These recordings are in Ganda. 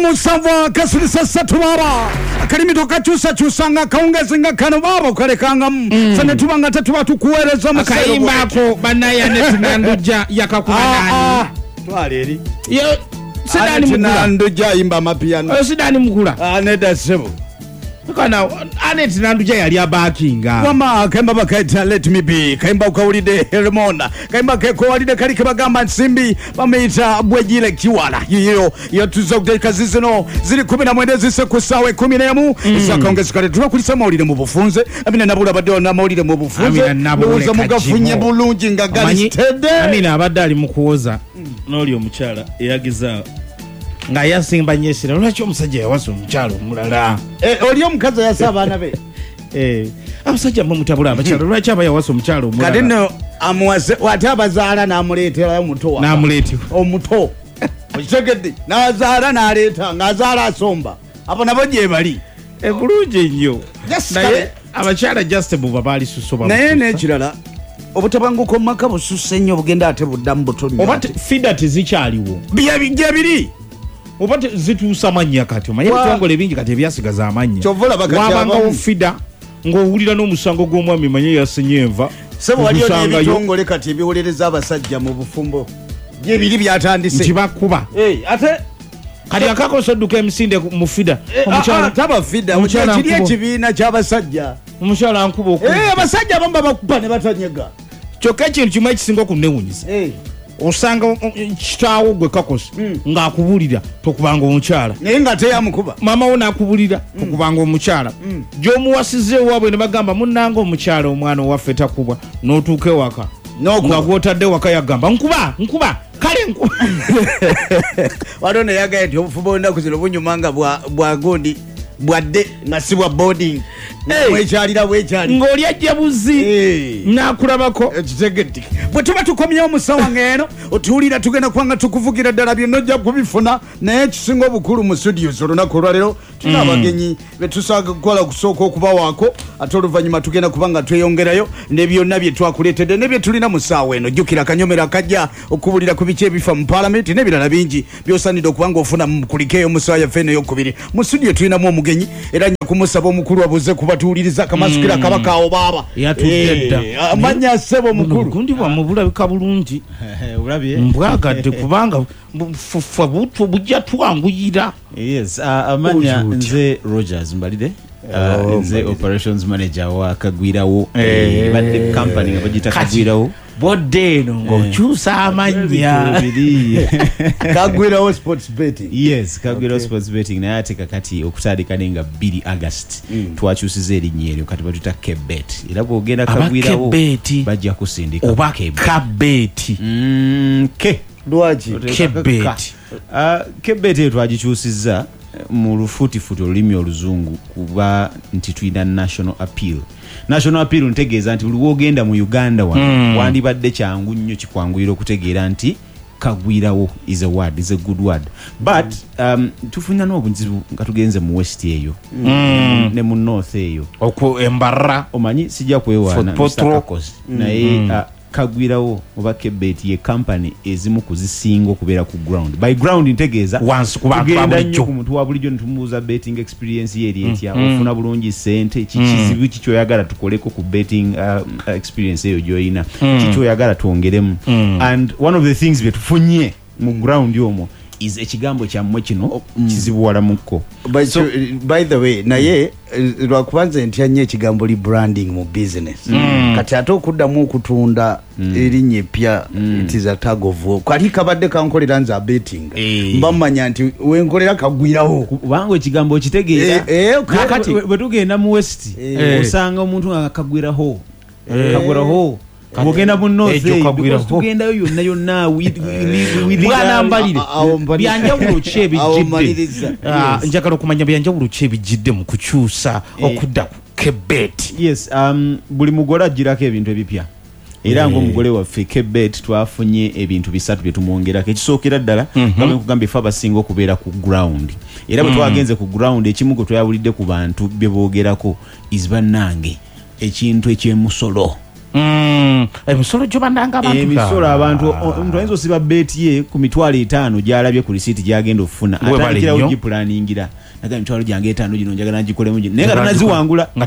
musava kasulisa satu baba kalimi tokachusa chusanga kaungezi nga kano baba kalekanga fane tubanga tatu watu kuwereza akaimba ako banaya netinanduja yakakumanani twaleri yo sidani mukula nduja imba mapiano sidani mukula neda sebo kana Anet Nanduja yali abakinga wama kaimba bakaita let me be kaimba ukawulide Helmonda kaimba kekowalide kalike bagamba nsimbi bameita bwejile kiwala iyo tuza kuteka zizino zili 10 zise kusawe 11 isakaongeza kale tunakulisa mawulide mu bufunze amina nabula badona mawulide mu bufunze uza mugafunye bulungi ngagali stede amina abadali mukuoza noli omukyala eyagiza nga yasimba nyesira lwaki omusajja yawaza omukyalo omulala oli omukazi yasaba abana be abasajja mutabula abakyalo lwaki aba yawaza omukyalo omulala kati no amuwase wati abazaala n'amuleetera omuto omuto okitegedde n'azaala n'aleeta ng'azaala asomba abo nabo gye bali bulungi nnyo naye abakyala just buba baali susoba naye n'ekirala obutabanguko mu maka bususse nnyo bugenda ate buddamu butonnya oba fida tezikyaliwo gye biri oba zituusa mannya kati omanye ebitongole bingi kati ebyasigaza amanya wabangawo fida ng'owulira n'omusango gw'omwami manye yasenye enva sebo waliyo n'ebitongole kati ebiwolereza abasajja mu bufumbo bye biri byatandise nti bakuba ate kati akakosa odduka emisinde mu fida taba fida kiri ekibiina ky'abasajja omukyala nkuba okuba abasajja abamu babakuba ne batanyega kyokka ekintu kimu ekisinga okunnewunyisa osanga kitaawo gwe kakosa ng'akubulira tokubanga omukyala naye nga teyamukuba maama wo n'akubulira tokubanga omukyala gy'omuwasiza ewaabwe ne bagamba munnanga omukyala omwana owaffe takubwa n'otuuka ewaka nga gw'otadde waka yagamba nkuba kale nkuba waliwo neyagaye nti obufumbo bwennaku zino bunyuma nga bwagundi bwadde nga si bwa boarding wekyalira ng'oli ajja buzi n'akulabako ekitegedde bwe tuba tukomyewo musawa ng'eno otuwulira tugenda kubanga tukuvugira ddala byonna ojja kubifuna naye ekisinga obukulu mu studios olunaku olwaleero tuna abagenyi betusaaga kukola kusooka okubawaako ate oluvannyuma tugenda kubanga tweyongerayo ne byonna bye twakuleetedde ne bye tulina mu ssaawa eno jjukira akanyomero akajja okubulira ku biki ebifa mu paalamenti n'ebirala bingi byosanidde okubanga ofuna kulikeeyo mu ssaawa yaffe eno ey'okubiri mu studio tulinamu omugenyi era nja kumusaba omukulu abuze kubatuwuliriza akamasukira kabaka awo baaba amanya ssebo omukulu gundi bwamubulabika bulungi mbwagadde kubanga fufa butwo bujja twanguyira amanya nze Rogers Mbalide nze operations manager wa Kagwirawo badde company nga bagita Kagwirawo bodde eno ng'okyusa amanya Kagwirawo sports betting Kagwirawo sports betting naye ate kakati okutandika nenga 2 August twakyusiza erinnya eryo kati batuta Kebet era bw'ogenda Kagwirawo bajja kusindika oba Kabeti lwaki Kebet eyo twagikyusizza mu lufuutifuti olulimi oluzungu kuba nti tulina national appeal ntegeeza nti buli wogenda mu Uganda wandibadde kyangu nnyo kikwanguyira okutegeera nti Kagwirawo is a good word but tufuna n'obuzibu nga tugenze mu west eyo ne mu north eyo embarra omanyi sijja kwewaana naye Kagwirawo oba Kebet ye company ezimu kuzisinga okubeera ku ground by ground ntegeeza tugenda nnyo ku muntu wa bulijjo ntumubuuza betting experience ye eri etya ofuna bulungi sente kikizibu kikyoyagala tukoleko ku betting experience eyo gyoyina kikyoyagala twongeremu and one of the things bye tufunye mu ground omwo is ekigambo kyammwe kino kizibuwalamukko by the way naye lwakubanza ntya nnyo ekigambo li branding mu business kati ate okuddamu okutunda erinnya eppya it is a tag of war kali kabadde kankolera nze betting mbamanya nti wenkolera Kagwirawo kubanga ekigambo okitegeera kati bwe tugenda mu west osanga omuntu nga Kagwirawo kabogenda mu north tugenda yonna bwanambalire byanjawulo ki ebijjidde njagala okumanya byanjawulo ki ebijjidde mu kukyusa okudda ku Kebet buli mugole ajjirako ebintu ebipya era ng'omugole waffe Kebet twafunye ebintu 3 bye tumwongerako ekisookera ddala nga nkugambye ffe abasinga okubeera ku ground era bwe twagenze ku ground ekimu gwe twayawulidde ku bantu bye boogerako is bannange ekintu ekyemusolo emisolo gyo bandanga abantu emisolo abantu omuntu ayinza osiba beeti ye ku mitwalo 5 gyalabye ku risiiti gyagenda okufuna atandikirawo gipulaningira naga emitwalo gyange 5 gino njagala ngikolemu gino naye nga tanaziwangula nga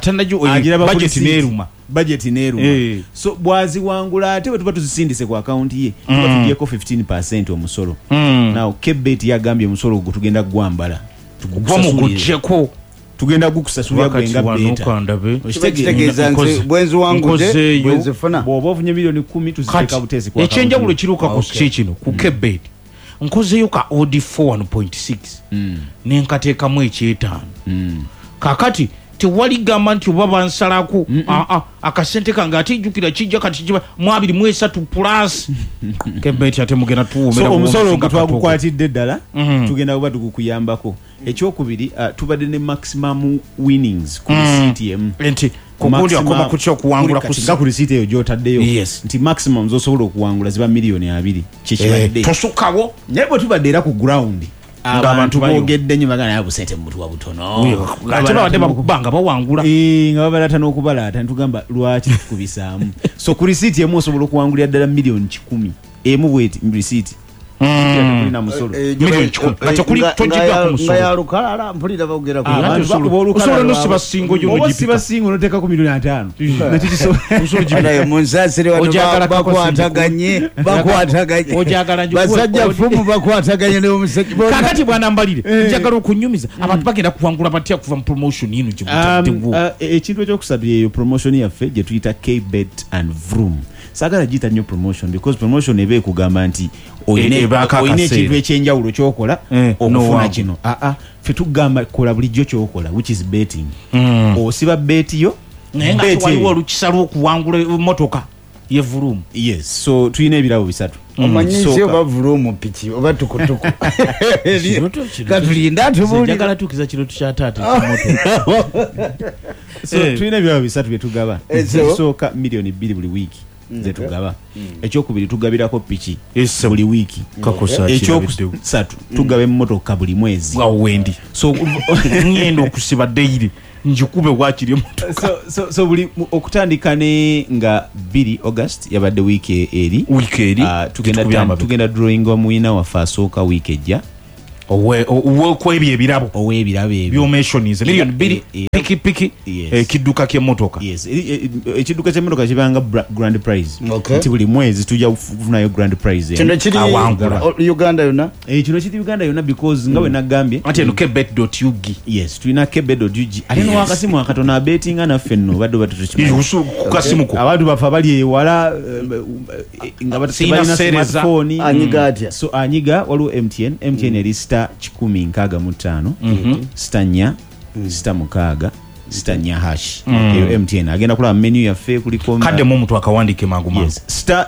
budget neeruma so bwaziwangula ate bwe tuba tuzisindise ku akawunti ye tuba tugyeko 15% omusolo naw kebet yagambye omusolo ogwo tugenda gwambala tugugwamugujjeko tugenda gukusasulira gwenga beta kitegeeza nti bwenzi wanguze bwenzi funa bw'oba ofunye miliyoni 10 tuziteeka butezi kwa ekyenjawulo kiruka ku kino ku kebet nkozeyo ka od 4.6 nenkateekamu ekyetaano kakati tewali gamba nti oba bansalako akasente kange ate ijjukira kijja kati kiba mu 23 plus kebet ate mugenda tuwumira omusolo ogwo twagukwatidde ddala tugenda kuba tugukuyambako ekyokubiri tubadde ne maximum winnings ku CTM nti kukundi akoma kucha okuwangula nga ku risiiti eyo gy'otaddeyo nti maximum zosobola okuwangula ziba miliyoni 2 kyekibadde tosukawo naye bwe tubadde era ku ground abantu boogedde nnyo bagana busente mu butuwa butono ate babadde bakubanga bawangula nga babalaata n'okubalaata netugamba lwaki tukubisaamu so ku risiiti emu osobola okuwangulira ddala miliyoni 10 emu bweti risiiti kulina musolo miliyoni 10 kati kuli tonjigwa ku musolo nga yalukalala mpulira bagera ku musolo nosiba singo yo oba siba singo noteeka ku miliyoni 5 naye munsasire wano bakwataganye basajja fumu bakwataganye n'omusajja kakati bwanambalire njagala okunyumiza abantu bagenda kuwangula batya kuva mu promotion yino gyemutaddewo ekintu ekyokusatu yeyo promotion yaffe gye tuyita kbet and vroom sagala giyita nnyo promotion because promotion eba ekugamba nti oyina ekintu ekyenjawulo kyokola okufuna kino ffe tugamba kola bulijjo kyokola which is betting osiba beti yo naye nga waliwo olukisa lw'okuwangula emotoka ye vulumu yes so tulina ebirabo bisatu omanyisi oba vulumu piki oba tukutuku katulinda njagala tukiza kiroto kya taata so tulina ebirabo bisatu bye tugaba ekisooka miliyoni 2 buli wiiki zetugaba ekyokubiri tugabirako piki buli wiiki ekyokusatu tugaba emmotoka buli mwezi wendi so ngenda okusiba daily njikube wakiri emmotoka so buli okutandika ne nga 2 August yabadde wiiki eri tugenda drawing wa muina waffe asooka wiiki ejja owekwebyo ebirabo ow'ebirabo ebyo byomentionize miliyoni 2 pikipiki ekidduka ky'emmotoka ekidduka ky'emmotoka kibanga grand prize nti buli mwezi tujja kufunayo grand prize kino kiri Uganda yonna kino kiri Uganda yonna because nga we nagambye ate no kebet.ug yes tulina kebet.ug ate no wakasimu akatono abetinga naffe nno badde kukasimuko abantu bafa bali ewala nga batalina smartphone anyiga atya so anyiga waliwo MTN eri star 165 star 4 star 6 star 4 hash eyo MTN agenda kulaba menu yaffe kuliko kadde mu mtu akawandike mangu yes star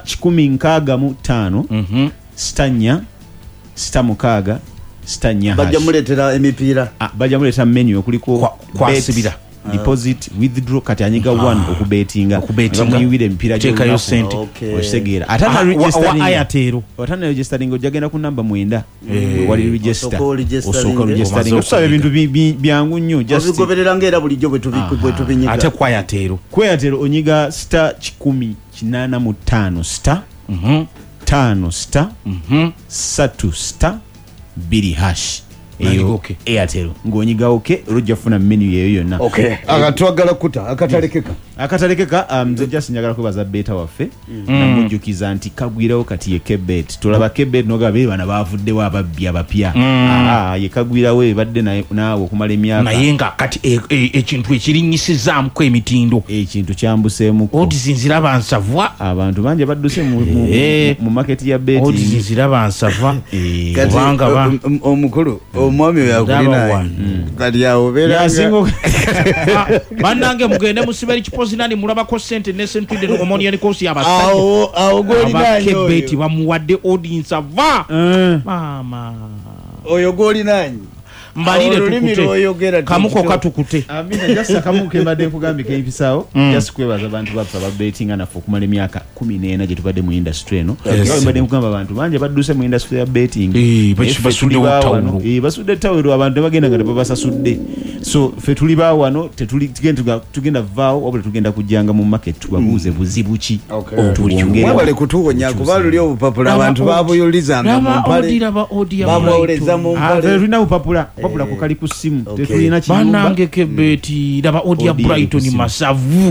165 star 4 star 6 star 4 hash bajja muletera emipiira bajja muletera menu kuliko kwasibira deposit withdraw kati anyiga 1 okubetinga muyuwire empira chekayo sente osegera atana registering ayatero atana registering ojagenda ku namba 9 wali register osoka registering osaba ebintu byangu nnyo just goberera ngera bulijjo bwe tubinyiga ate kwa yatero onyiga star 185 star 5 star 3 star 2 hash eyo Airtel ngonyiga olujja funa menu yeyo yonna akatwagala kuta akatalekeka nze just njagala kwebaza beta waffe namujjukiza nti kagwirawo kati ye kebet tulaba kebet nogabe bana bavuddewo ababbi abapya ye kagwirawo badde naawe okumala emyaka naye nga kati ekintu ekirinyisizaamuko emitindo ekintu kyambuseemuko odizinzira bansavwa abantu bangi badduse mu maketi ya betting odizinzira bansavwa kubanga omukulu omwami oyo akulina kati awobeera bannange mugende musiberi kipozinani mulabako sente ne sentwide omoniani kosi awo abakebeti bamuwadde audience ava mama oyo golinanyi mbalire tukute kamuko katukute amina jasa kamuke mbadde nkugambye kempisaawo just kwebaza abantu baffe ababetinga naffe okumala emyaka 14 gye tubadde mu industry eno mbadde nkugamba abantu bangi badduse mu industry ya betting basudde basudde tawero abantu bagenda nga tebabasasudde so fe tuli ba wano tugenda vaawo wabula tugenda kujjanga mu market tubabuuze buzibu ki mwebale kutuwonya kuba luli obupapula abantu babuyulizanga mu mpale babawuleza mu mpale tulina bupapula kukali ku ssimu tetulina kinyumba banange Kebeti laba Odia Brighton masavu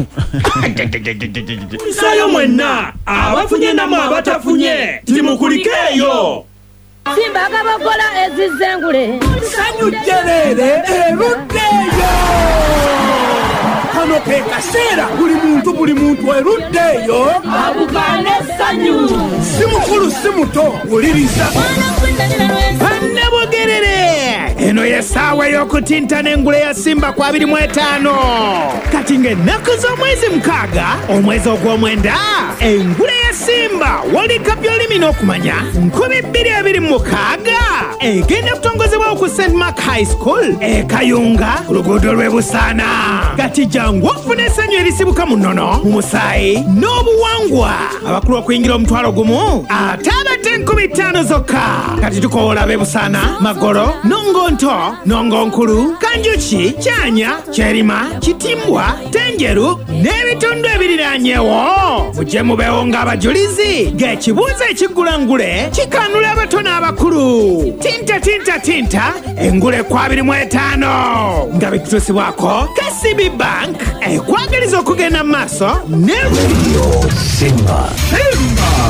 sayo mwenna abafunye namwe abatafunye timukulikeeyo Simba kabakola ezizengule sanyu jerere eruddeyo kano ke kaseera buli muntu eruddeyo abukane sanyu simukulu simuto wuliriza bannebogerere eno yesaawa y'okutinta n'engule ya Simba kwa 25 kati ng'ennaku z'omwezi 6 omwezi ogw'omwenda engule ya Simba World Cup y'olimi n'okumanya 2026 egenda kutongozebwa ku St Mark High School Kayunga ku luguudo lw'e Busaana kati jangu ofune essanyu erisibuka mu nnono mu musaayi n'obuwangwa abakulu okuyingira omutwalo gumu ate abadde 50 zokka kati tukoola b'e Busaana Magoro Nongonto Nongonkulu Kanjuki Kyanya Kyerima Kitimbwa Tenjeru n'ebitundu ebiriraanyeewo mujje mubeewo ng'abajulizi ng'ekibuuzo ekiggula ngule kikanula abato n'abakulu tinta engule kwa 25 nga bitutusibwako KCB Bank ekwagaliza okugenda mu maaso ne Simba